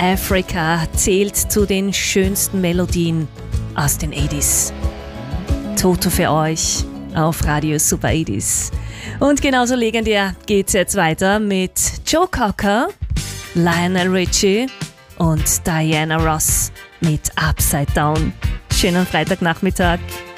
Africa zählt zu den schönsten Melodien aus den 80s. Toto für euch auf Radio Super 80s. Und genauso legendär geht's jetzt weiter mit Joe Cocker, Lionel Richie und Diana Ross mit Upside Down. Schönen Freitagnachmittag.